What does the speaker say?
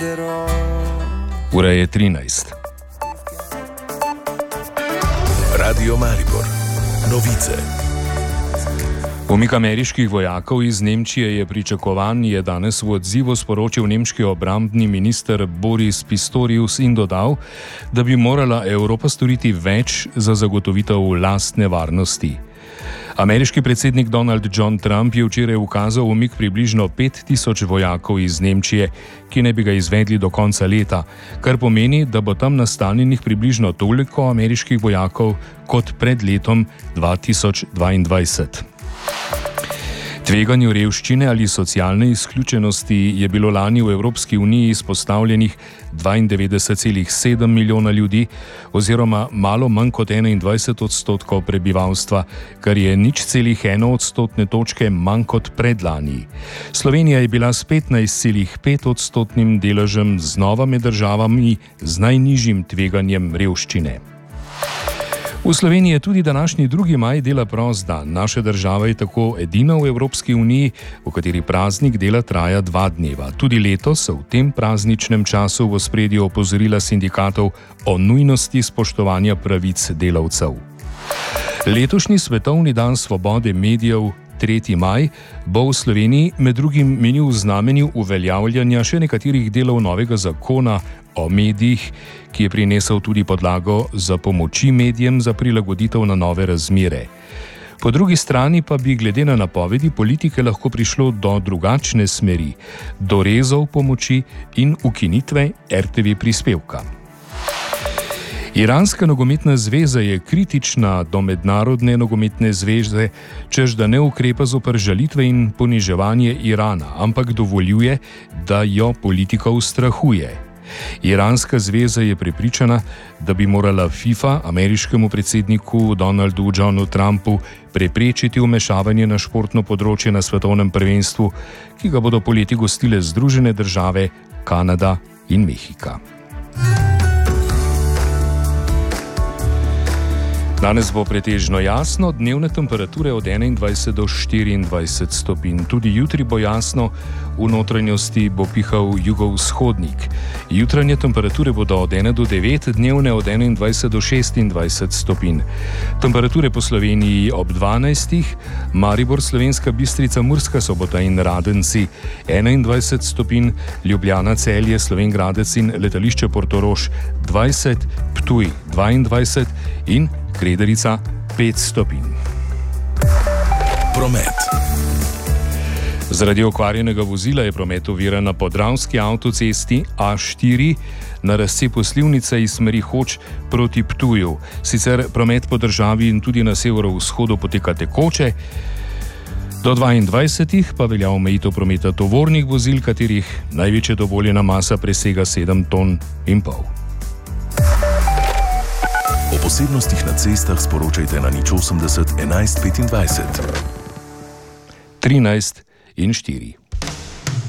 Ura je 13. Radio Maribor. Novice. Umik ameriških vojakov iz Nemčije je pričakovan, je danes v odzivu sporočil nemški obrambni minister Boris Pistorius in dodal, da bi morala Evropa storiti več za zagotovitev lastne varnosti. Ameriški predsednik Donald John Trump je včeraj ukazal umik približno 5000 vojakov iz Nemčije, ki naj bi ga izvedli do konca leta, kar pomeni, da bo tam nastanjenih približno toliko ameriških vojakov kot pred letom 2022. Tveganju revščine ali socialne izključenosti je bilo lani v Evropski uniji izpostavljenih 92,7 milijona ljudi oziroma malo manj kot 21% prebivalstva, kar je 0,1 točke manj kot predlani. Slovenija je bila s 15,5% deležem znova med državami z najnižjim tveganjem revščine. V Sloveniji je tudi današnji 2. maj dela prost dan. Naša država je tako edina v Evropski uniji, v kateri praznik dela traja 2 dneva. Tudi letos so v tem prazničnem času v ospredju opozorila sindikatov o nujnosti spoštovanja pravic delavcev. Letošnji svetovni dan svobode medijev 3. maj bo v Sloveniji med drugim menil v znamenju uveljavljanja še nekaterih delov novega zakona o medijih, ki je prinesel tudi podlago za pomoči medijem za prilagoditev na nove razmere. Po drugi strani pa bi glede na napovedi politike lahko prišlo do drugačne smeri, do rezov pomoči in ukinitve RTV prispevka. Iranska nogometna zveza je kritična do mednarodne nogometne zveze, češ da ne ukrepa zoper žalitve in poniževanje Irana, ampak dovoljuje, da jo politika ustrahuje. Iranska zveza je prepričana, da bi morala FIFA ameriškemu predsedniku Donaldu Johnu Trumpu preprečiti vmešavanje na športno področje na svetovnem prvenstvu, ki ga bodo poleti gostile Združene države, Kanada in Mehika. Danes bo pretežno jasno, dnevne temperature od 21 do 24 stopinj. Tudi jutri bo jasno, v notranjosti bo pihal jugovzhodnik. Jutranje temperature bodo od 1 do 9, dnevne od 21 do 26 stopinj. Temperature po Sloveniji ob 12, Maribor, Slovenska Bistrica, Murska Sobota in Radenci 21 stopinj, Ljubljana, Celje, Slovenj Gradec in letališče Portorož 20, Ptuj 22 in Krederica 5 stopinj. Promet. Zaradi okvarjenega vozila je promet oviran na podravski avtocesti A4 na razcepu Slivnice iz smeri Hoč proti Ptuju. Sicer promet po državi in tudi na severovzhodu poteka tekoče. Do 22 pa velja omejitev prometa tovornih vozil, katerih največja dovoljena masa presega 7,5 ton. O posebnostih na cestah sporočajte na 080 11 25. 13 in 4.